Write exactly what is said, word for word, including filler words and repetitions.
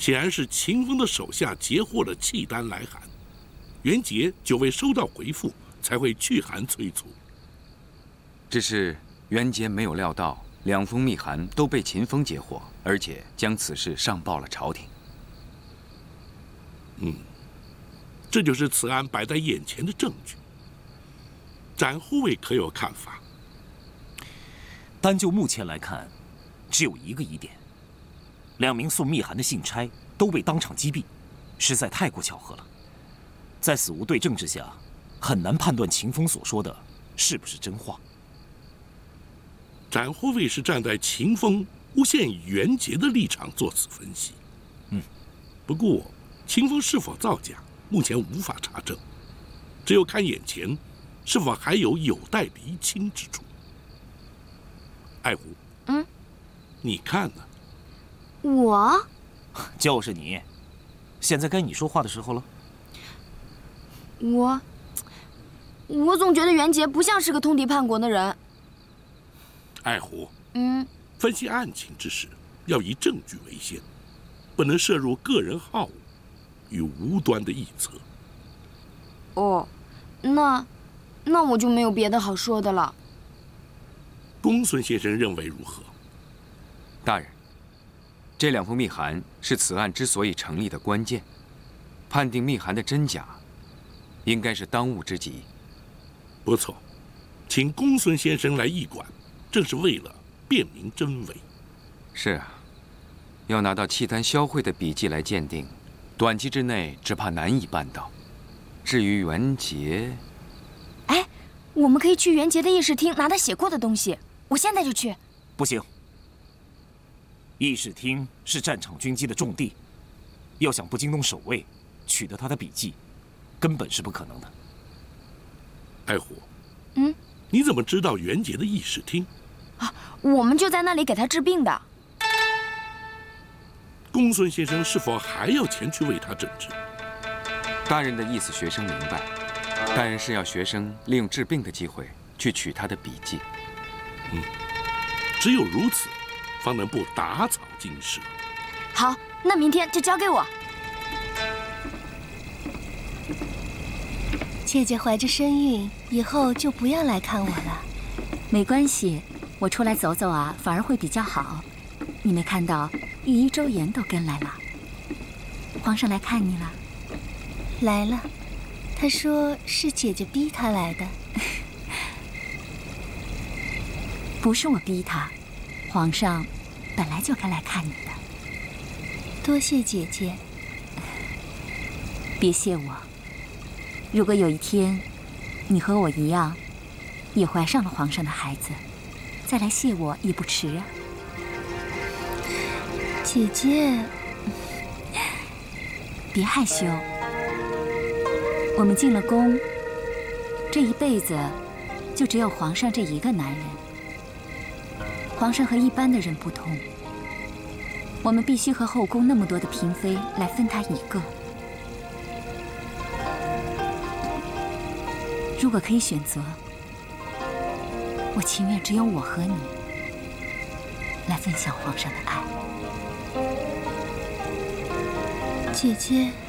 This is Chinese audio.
显然是秦风的手下截获了契丹来函，袁杰久未收到回复，才会去函催促。 只是袁杰没有料到，两封密函都被秦风截获，而且将此事上报了朝廷。 嗯，这就是此案摆在眼前的证据。展护卫可有看法？ 单就目前来看，只有一个疑点：两名送密函的信差都被当场击毙，实在太过巧合了。在死无对证之下，很难判断秦风所说的是不是真话。 展护卫是站在秦风诬陷袁杰的立场做此分析。 嗯， 不过秦风是否造假，目前无法查证，只有看眼前是否还有有待厘清之处。爱狐， 嗯， 你看呢？ 我就是你，现在该你说话的时候了。 我我总觉得袁杰不像是个通敌叛国的人。 爱狐， 嗯， 分析案情之时，要以证据为先，不能涉入个人好恶与无端的臆测。 哦，那那我就没有别的好说的了。 公孙先生认为如何？ 大人，这两封密函是此案之所以成立的关键，判定密函的真假，应该是当务之急。 不错，请公孙先生来驿馆，正是为了辨明真伪。 是啊，要拿到契丹萧慧的笔记来鉴定，短期之内只怕难以办到。至于袁杰， 哎，我们可以去袁杰的议事厅拿他写过的东西，我现在就去。 不行，议事厅是战场军机的重地，要想不惊动守卫，取得他的笔记，根本是不可能的。 爱虎， 嗯， 你怎么知道袁杰的议事厅？ 啊，我们就在那里给他治病的。 公孙先生是否还要前去为他诊治？ 大人的意思，学生明白。大人是要学生利用治病的机会去取他的笔记。 嗯，只有如此，方能不打草惊蛇。 好，那明天就交给我。 姐姐怀着身孕，以后就不要来看我了。 没关系，我出来走走啊，反而会比较好。你没看到御医周延都跟来了？皇上来看你了。 来了，他说是姐姐逼他来的。 不是我逼他，皇上本来就该来看你的。 多谢姐姐。 别谢我。如果有一天你和我一样也怀上了皇上的孩子，再来谢我也不迟啊。 姐姐， 别害羞。我们进了宫，这一辈子就只有皇上这一个男人。皇上和一般的人不同，我们必须和后宫那么多的嫔妃来分他一个。如果可以选择，我情愿只有我和你来分享皇上的爱。 姐姐。